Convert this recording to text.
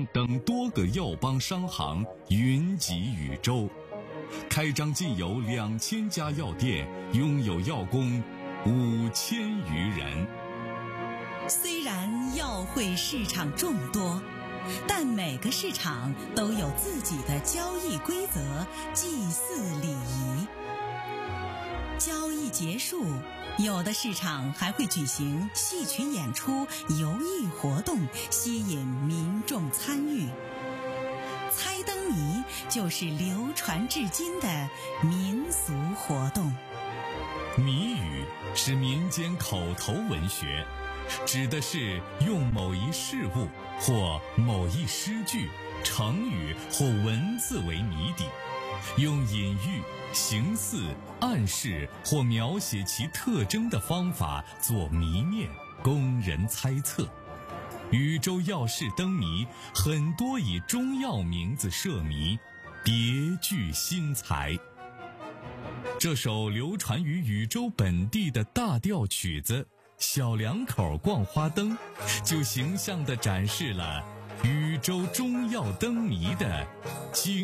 行等多个药帮商行云集禹州，开张近有2000家药店，拥有药工5000余人。 虽然药会市场众多，但每个市场都有自己的交易规则、祭祀礼仪。交易结束，有的市场还会举行戏曲演出、游艺活动，吸引民众参与。猜灯谜就是流传至今的民俗活动。 谜语是民间口头文学，指的是用某一事物或某一诗句、成语或文字为谜底，用隐喻、形似、暗示或描写其特征的方法做谜面，供人猜测。禹州药市灯谜很多以中药名字设谜，别具新才。这首流传于禹州本地的大调曲子《小两口逛花灯》，就形象地展示了禹州中药灯谜的精